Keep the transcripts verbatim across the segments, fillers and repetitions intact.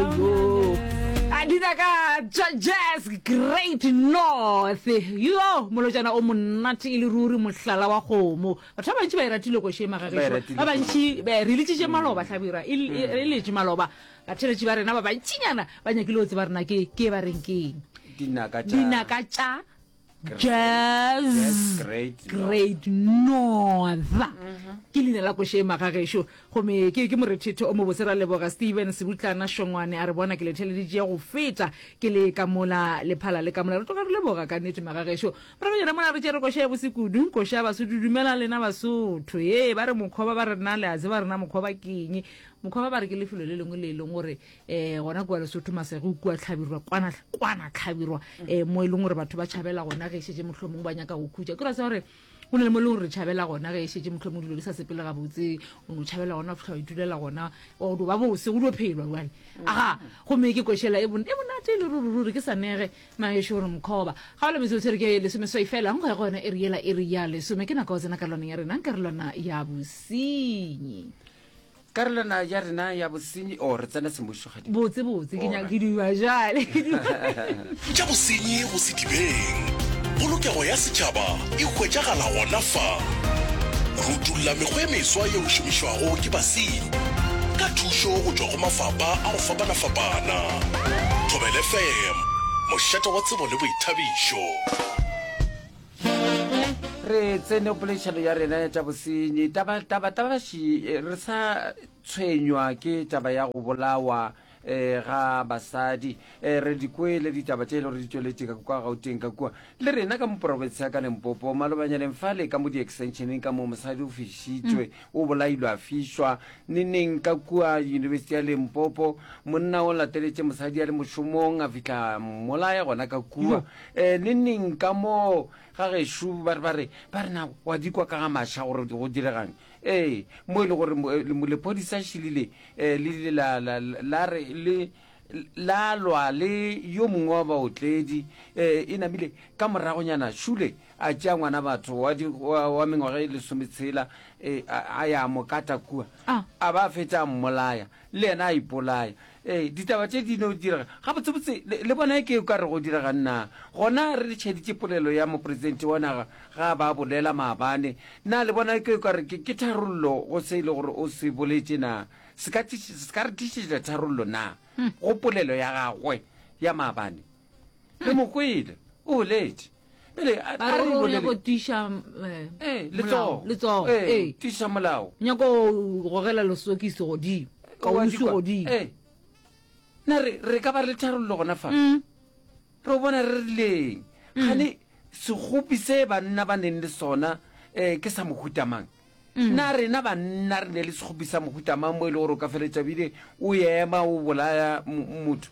yo adina ka Jazz Great North yo molojana o monnate ile ruri mohlala wa khomo batho ba ntse ba iratile go shema ga ge ba bantsi ba rilitse maloba tlhabira ile ile maloba ka theletse ba rena ba bantsinyana ba nyakile o tse ba rena ke ke ba renkeng dinaka tsa dinaka tsa Jazz Great Great North ke lena la go shema ga gesho gome ke ke morethetho o mo bosera leboga Steven Sebutlana Shongwane a re bona ke le television go feta ke le ka mola le phala le ka mola re toka re leboga ka nete maga gesho ba re yena mona re tsere go sheba bosikudu go sheba se dudumela lena basotho eh ba re mokhoba ba re nna le a ze ba rena mokhoba keng mokhoba ba re ke lefelo le lengwe le leng gore eh gona go le sotho masego kwa tlhabirwa kwana kwana tlhabirwa eh mo ile gore batho ba tshabela gona ge shetse mohlomong ba nyaka go khutja ke ra se gore o ne le mo le re tshabela gona ge shetse mohlomong dilo di sa sepela ga botse o no tshabela gona ftlha itulela gona o do ba bo se go do phelwa jwale aga go me ke koshela e bona e bona tele ruri ke sa nege ma ye shoro mkhoba ga le meso tsere ke le se meso ifela ngo ya gona eri yela eri ya le so me ke na ka tsena ka lona ya rena ka rena ya bosinyi Karolana ya rena ya bosinyi o re tsena semusho ga di botse botse ke nya ke di ba jale tša bosinyi go se dibeng polokego ya setšhaba e hwetšagala gona fa rutulla mekgwa e meswa yeo e šomišwago ke basinyi ka thušo go tšwa go mafapa a go fapana-fapana Thobela F M mošate wa tsebo le boithabišo re tsene polešano ya rena tša bosenyi taba taba taba shi re sa tshwenywa ke taba ya go bolawa eh ga basadi eh re dikwele ditaba tše le re ditšweletse ka kwa Gauteng ka kwa le rena ka moprovince ka Limpopo malobanyane mfale ka mo di extension ka mo mosadi o fishitswe o bolailwe a fishwa neneng ka kwa University ya Limpopo monna o lateletse mosadi ya le moshomong a fitla molaya gona ka kwa eh neneng ka mo ga ge shu ba re ba rena wa dikwa ka ga masha gore go diregang eh mo ile gore mo le podisa shilile eh le la la re le la lwa le yo mongwe ba otledi eh ina bile ka morago nyana shule a tja ngwana batho wa di wa mengwa ge le sometshela eh a ya mokata kua a ba feta mmolaya le ena a ipolaya eh ditaba tše di no dira ga botsebotse le bona ke ka re go dira ga nna gona re tšheditše polelo ya mo president wa naga ga ba bolela maabane na le bona ke ka re ke tharollo go se ile gore o se boletse na se ka re tišetša tharollo na go polelo ya gagwe ya maabane le mokwele o boletse pele a re bolele go tisha eh letso letso eh tisha molao nyako go gela lo sokiso godimo ka o su godimo eh na re re ka ba le tharollo gona fa re bona re rileng gane se gopise banna ba neng le sona eh ke sa mohutamang na rena banna re ne le se gopisa mohutamang mo ile gore o ka feletša bile o ema o bolaya motho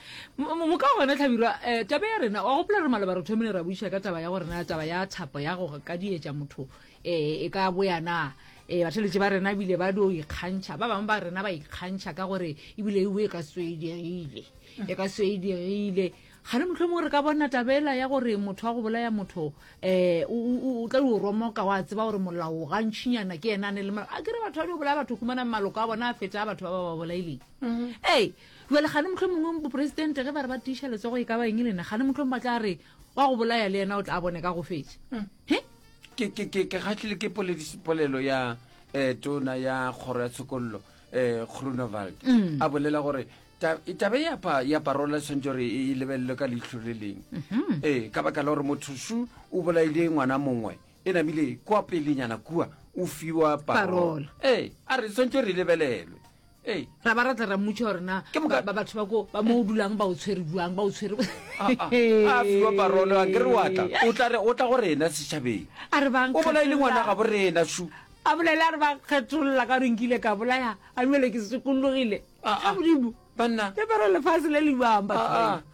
mo ka gona tlhabirwa eh taba ya rena wa gopola re malaba re thomile ra buisha ka taba ya gore na taba ya thapo ya go ka dietša motho eh e ka boyana eh batheletse ba rena bile ba do ikgantšha ba bangwe ba rena ba ikgantšha ka gore ebile e we ka swedirile e ka swedirile gane mohlomong re ka bona tabela ya gore motho wa go bolaya motho eh o tla o romoka wa tseba gore molao ga ntšinyana ke ena ne le a kere batho ba di bolaya batho khumana maloko a bona a fetša batho ba ba bolaile eh wele gane mohlomong mo president ge ba re ba tisha letsogo e ka ba eng lena gane mohlomong ba tla re wa go bolaya le ena o tla bone ka go fetša he ke ke ke ke gatlile ke polelo ya eh tona ya kgoro ya tshokollo eh Groenewald a bolela gore tabe ya pa ya parola senjore e lebelelo ka leitlho le leng eh ka baka la gore mothushu o bolaile ngwana mongwe e namile kwa pelenyana kua o fiwa parola eh a re senjore lebelelwe eh ra ba ratla ra mutho gore na ba batho ba go ba mo dulang ba o tshwere buang ba o tshwere a fiwa parola ke re watla o tla re o tla gore ena se tšhabeng a re bang o bolaile ngwana ga borena shu a bolela re ba kgetholla ka renkile ka bolaya a nwele ke sekologile a bodimo banna le bara le fase le le bamba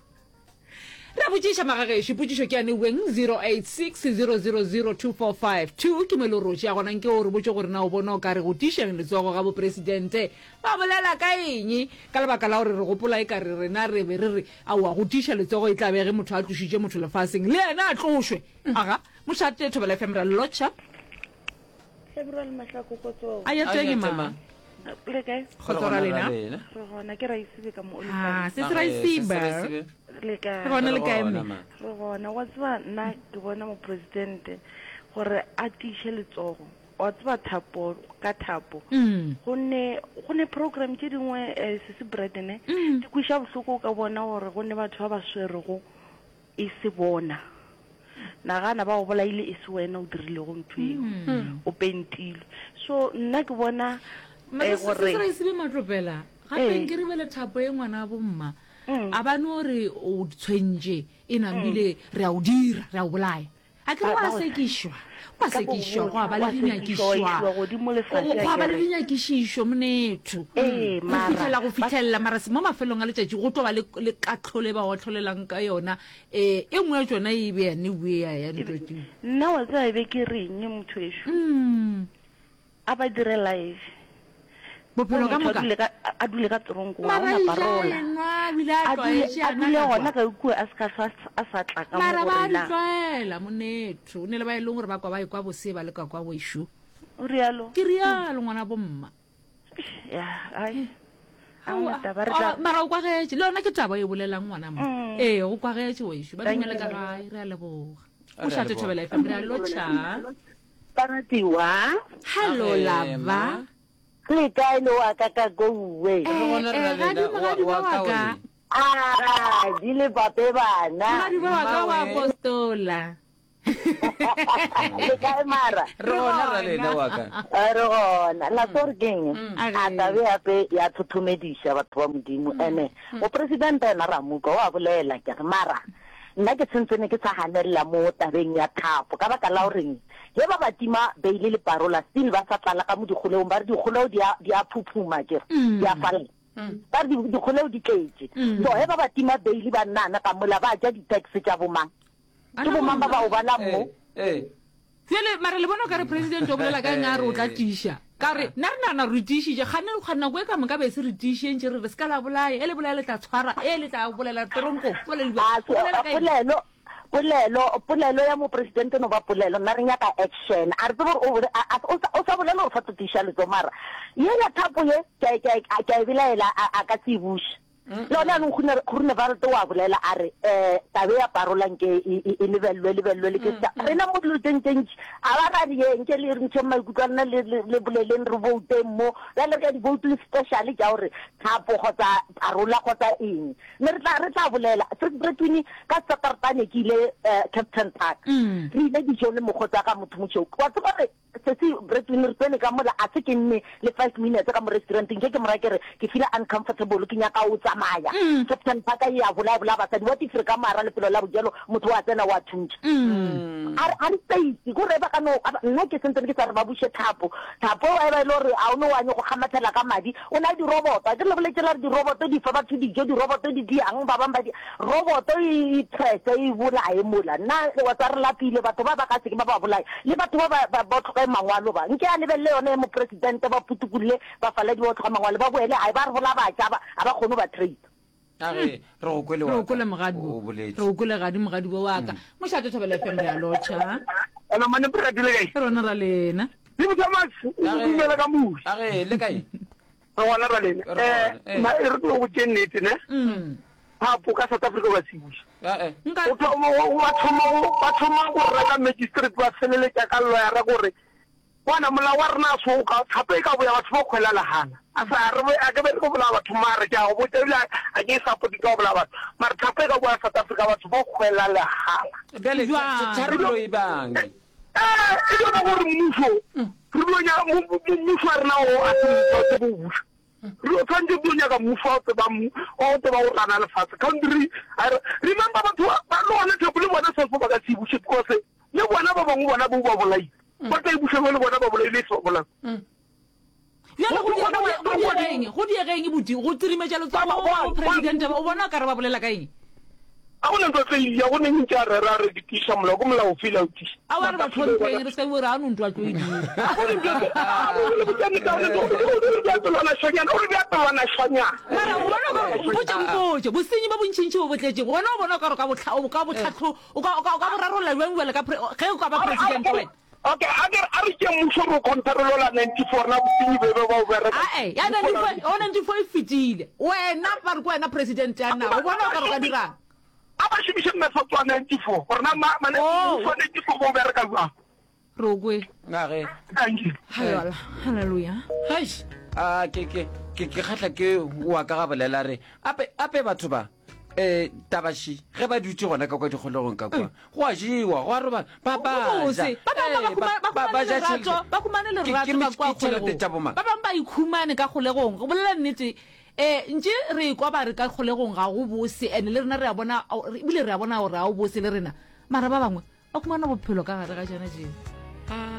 ra botšiša magageše potšišo ke ane weng zero eight six zero zero zero two four five two ke melo rotši ya gona nke gore botše gore na o bona o ka re go tišeng letsogo ga bopresidente ba bolela ka eng ka lebaka la gore re gopola e ka re rena re be re re aowa go tiša letsogo e tlabege motho a tlošitše motho lefaseng le ena a tlošwe aga mošate Thobela F M ra lotšha February Mahlako kotso a ya teng ma le kae Khotsora lena re gona ke raisibe ka mo ah se se raisibe le kae re gona le kae mme re gona wa tswa nna ke bona mo president gore a tishe letsogo wa tswa thapo ka thapo gonne gone program tse dingwe se se bredene di kwisha bohloko ka bona gore gone batho ba ba swerego e se bona nagana ba go bolaile e se wena o dirile go ntweng o pentilwe so nna ke bona gore se se matlopela gape ke re bele thapo e ngwana bomma a ba no re o tshwenje e nambile re a o dira re a o bolaya a ke wa sekishwa wa sekishwa go ba le dinyakishwa go ba le dinyakishisho monetho eh mara fitela go fitella mara se mo mafelong a letšatši go toba le katlhole ba go tlholelang ka yona eh e nngwe tsona e be ya ne bue ya ya ntotsi nna wa tsa be ke reng motho esho a ba dire live bophelo ka moka a dule ka tronko wa ona parola a dule gona ka ukwe a ska a sa tla ka mo mara ba tlwaela monetho ne le ba ile gore ba kwa ba ikwa bose ba le ka kwa boishu o rialo ke rialo ngwana bomma ya ai mara o kwagetse le yona ke taba e bolelang ngwana mo ee go kwagetse boishu ba dumele ka gae re a leboga o šate thobela F M re a lotšha Paratiwa hello lava le kae lo wa ka ka go we ah di le bape bana di ba ka wa apostola le kae mara rona ra lena wa ka rona la sorgeng a ta be ape ya thuthumedisha batho ba modimo ene o president na Ramuka wa bolela ke mara nna ke tsentsene ke tsahanela mo tabeng ya thapo ka baka la horeng he ba batima beile le parola still ba sa tsala ka mo dikgolong ba re dikgolong di di a phuphuma ke di a falla ba di dikgolong di tletse so he ba batima beile ba nana ka mola ba ja di tax tsa bomang ke bomang ba ba o bana mo eh fele mara le bona ka re president o bolela ka nga re o tla tisha ka re nna re nana re tishije gane go khana go ka mo ka be se re tisheng re re ska la bolaye ele bolaye le tla tshwara ele tla bolela tronko bolelo polelo polelo ya mo president no ba polelo nna re nya ka action a re tlo o sa bolela o fatso tisha le mara ye ya thapo ye ke ke ke bilaela a ka tsibush lona no khuna khuna ba re to wa bolela a re eh tabe ya parolang ke e lebelwe lebelwe le ke rena mo dilo tenteng a ba ra di eng ke le re ntse mai kutlana le le boleleng re vote mo la le ka di vote special ja hore thapo khotsa parola khotsa eng ne re tla re tla bolela se bretwini ka satartane ke ile Captain Park re ile di jole mo khotsa ka motho mo tshoko wa tsaba re se se bretwini re tsene ka mola a se ke nne le five minutes ka mo restaurant ke ke mo ra ke re ke feel uncomfortable ke nya ka o maya Captain Park ya bola bola ba tsa di wati frika mara le pelo la bojelo motho wa tsena wa thuntse a a ritse go re ba ka no nna ke sentse ke tsara ba bushe thapo thapo e ba ile gore a o no wa nyo go khamathela ka madi o na di robot a ke le bole tsela di robot di fa batho di jo di robot di diang ba bamba di robot e trese e bola e mola na wa tsara la pile batho ba ba ka se ke ba ba bola le batho ba ba ba tlhoka mangwalo ba nke a lebelle yone mo president ba putukule ba fala di tlhoka mangwalo ba boele a ba re bola ba tsa ba a ba khone ba age re go kwele wa re go kwele mogadi re go kwele gadi mogadi bo wa ka mo šate thobela F M re a lotšha ana mane pre dile gae rona ra lena le Thomas o dumela ka mu age le kae re wona ra lena eh ma e re tlo go tsenete ne mm ha po ka South Africa ba sibuša eh o thoma o thoma ba thoma go reka magistrate ba selele ka ka lawyer ra gore wana mola wa rena so ka thape ka boya batho ba khwela la hana a sa re a ke be go bola batho mara ja go botela a ke support ka bola batho mara thape ka boya South Africa batho ba khwela la hana bele tshwarelo e bang eh e go go re mmuso re bo nya mmuso rena o a se go go lo tsantse bo nya ka mmuso o ba mu o te ba o rana le fatse country remember batho ba lo ne thapo le bona se fo ba ka tsibuše because le bona ba bangwe bona bo ba bolai ba tla ibušego le bona ba bolaile se bolang yalo go diegeng go diegeng boti go tsirimetsha letsogo president o bona ka re ba bolela ka eng a go ntwa tseile go ne ntse a rera re ditisha mola go mola o fila o tisha a wa re ba tlhompeng re se bo re a no ntwa tlo e dira a go ntwa a go le botse ka le go ya tsona shanyana o re ya tsona shanyana mara o bona go botse botse bosenyi ba bontšintši bo botletse bona o bona ka re ka botlha o ka botlhatlho o ka o ka bo rarolla jwang jwale ka ge o ka ba president wena okay a re ke mmuso ro controlola ninety-four na bosenyi be be ba o bereka ae ya ninety-four e fetile wena ba re ko wena president ya nna o bona o ka re ka dirang a ba shimishe method wa ninety-four rona ma ninety-four bo bereka jwang rogwe ngage thank you hayola hallelujah haish a ke ke ke ke khatla ke wa ka ga bolela re ape ape batho ba eh tabashi ge ba dutse gona ka kwa dikgolegong ka kwa go a jiwa go a roba ba ba ba khumane le rato ba kwa kgolegong ba bang ba ikhumane ka kgolegong go bolela nnete eh ntse re kwa ba re ka kgolegong ga go bose ene le rena re a bona ebile re a bona gore a o bose le rena mara ba bangwe ba khumana bophelo ka gare ga jana je